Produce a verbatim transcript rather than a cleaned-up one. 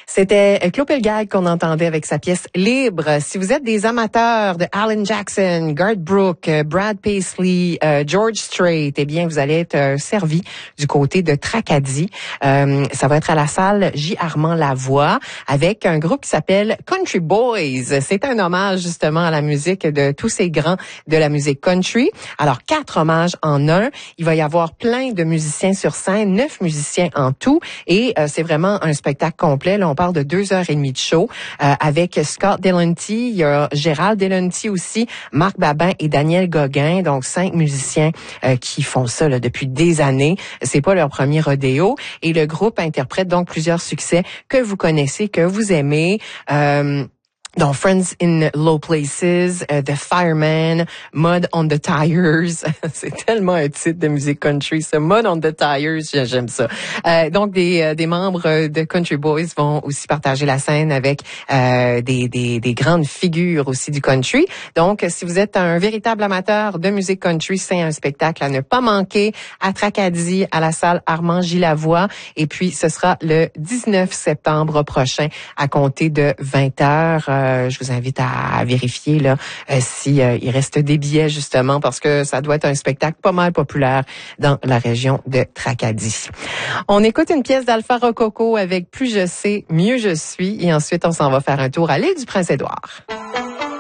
C'était Claude Pelgag qu'on entendait avec sa pièce Libre. Si vous êtes des amateurs de Alan Jackson, Garth Brooks, Brad Paisley, euh, George Strait, eh bien, vous allez être euh, servi du côté de Tracadie. Euh, ça va être à la salle J. Armand Lavoie avec un groupe qui s'appelle Country Boys. C'est un hommage justement à la musique de tous ces grands de la musique country. Alors, quatre hommages en un. Il va y avoir plein de musiciens sur scène, neuf musiciens en tout. Et euh, c'est vraiment un spectacle complet. Là, on parle de deux heures et demie de show euh, avec Scott Delanty, il y a Gérald Delanty aussi, Marc Babin et Daniel Gauguin, donc cinq musiciens euh, qui font ça là, depuis des années. C'est pas leur premier rodéo. Et le groupe interprète donc plusieurs succès que vous connaissez, que vous aimez. Euh, Donc, Friends in Low Places, uh, The Fireman, Mud on the Tires. C'est tellement un titre de musique country, ça. Mud on the Tires, j'aime ça. Euh, donc, des, euh, des membres de Country Boys vont aussi partager la scène avec euh, des, des, des grandes figures aussi du country. Donc, si vous êtes un véritable amateur de musique country, c'est un spectacle à ne pas manquer à Tracadie, à la salle Armand J. Lavoie. Et puis, ce sera le dix-neuf septembre prochain à compter de vingt heures. Euh, Euh, je vous invite à, à vérifier là euh, si euh, il reste des billets justement parce que ça doit être un spectacle pas mal populaire dans la région de Tracadie. On écoute une pièce d'Alpha Rococo avec Plus je sais, mieux je suis et ensuite on s'en va faire un tour à l'île du Prince-Édouard.